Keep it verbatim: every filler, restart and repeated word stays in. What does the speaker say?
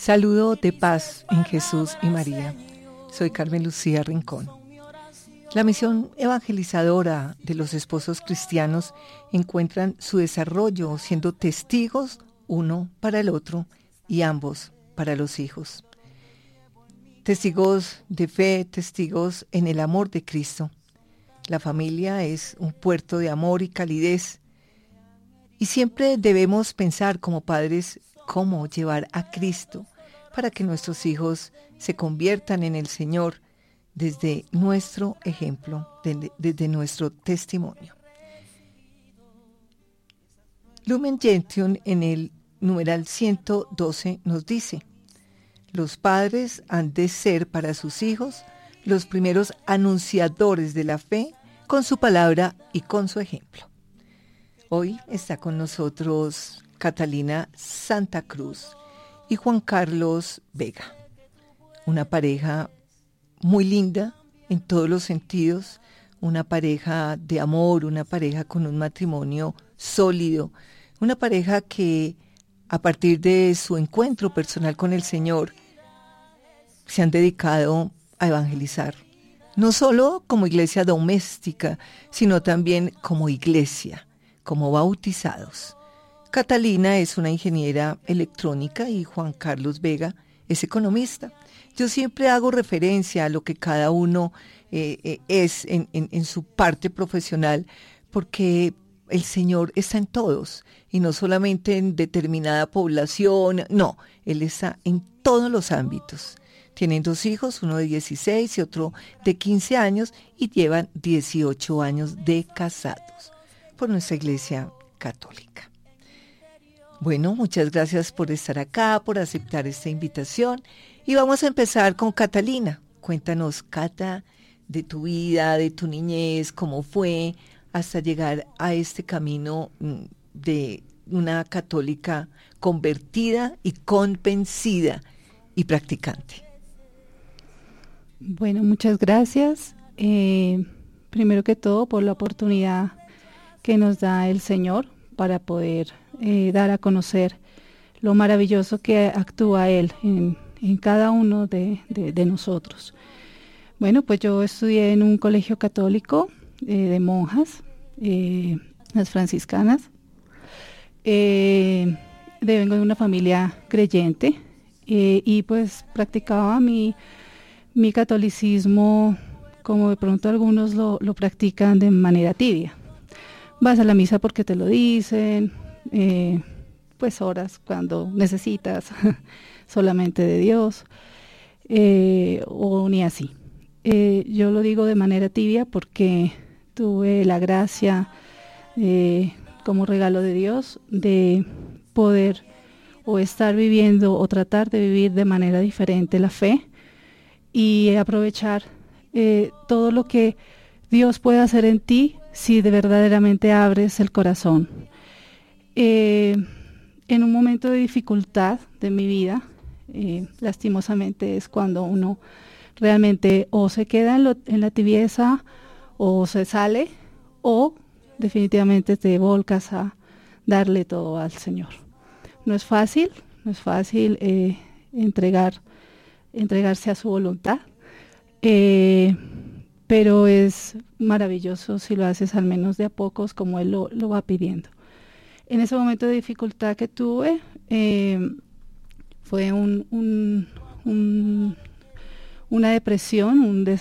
Saludo de paz en Jesús y María. Soy Carmen Lucía Rincón. La misión evangelizadora de los esposos cristianos encuentran su desarrollo siendo testigos uno para el otro y ambos para los hijos. Testigos de fe, testigos en el amor de Cristo. La familia es un puerto de amor y calidez. Y siempre debemos pensar como padres cómo llevar a Cristo para que nuestros hijos se conviertan en el Señor desde nuestro ejemplo, desde, desde nuestro testimonio. Lumen Gentium en el numeral ciento doce nos dice: los padres han de ser para sus hijos los primeros anunciadores de la fe con su palabra y con su ejemplo. Hoy está con nosotros Catalina Santa Cruz y Juan Carlos Vega, una pareja muy linda en todos los sentidos, una pareja de amor, una pareja con un matrimonio sólido, una pareja que a partir de su encuentro personal con el Señor se han dedicado a evangelizar, no solo como iglesia doméstica, sino también como iglesia, como bautizados. Catalina es una ingeniera electrónica y Juan Carlos Vega es economista. Yo siempre hago referencia a lo que cada uno eh, eh, es en, en, en su parte profesional, porque el Señor está en todos y no solamente en determinada población, no, Él está en todos los ámbitos. Tienen dos hijos, uno de dieciséis y otro de quince años, y llevan dieciocho años de casados por nuestra iglesia católica. Bueno, muchas gracias por estar acá, por aceptar esta invitación. Y vamos a empezar con Catalina. Cuéntanos, Cata, de tu vida, de tu niñez, cómo fue hasta llegar a este camino de una católica convertida y convencida y practicante. Bueno, muchas gracias. Eh, primero que todo, por la oportunidad que nos da el Señor para poder eh, dar a conocer lo maravilloso que actúa Él en, en cada uno de, de, de nosotros. Bueno, pues yo estudié en un colegio católico eh, de monjas, eh, las franciscanas. Eh, de, vengo de una familia creyente eh, y pues practicaba mi, mi catolicismo como de pronto algunos lo, lo practican de manera tibia. Vas a la misa porque te lo dicen, eh, pues oras cuando necesitas solamente de Dios, eh, o ni así. Eh, yo lo digo de manera tibia porque tuve la gracia, eh, como regalo de Dios, de poder o estar viviendo o tratar de vivir de manera diferente la fe y aprovechar eh, todo lo que Dios puede hacer en ti si de verdaderamente abres el corazón. Eh, en un momento de dificultad de mi vida, eh, lastimosamente es cuando uno realmente o se queda en, lo, en la tibieza o se sale o definitivamente te volcas a darle todo al Señor. No es fácil, no es fácil eh, entregar, entregarse a su voluntad, eh, pero es maravilloso si lo haces al menos de a pocos como Él lo, lo va pidiendo. En ese momento de dificultad que tuve, eh, fue un, un, un, una depresión, un, des,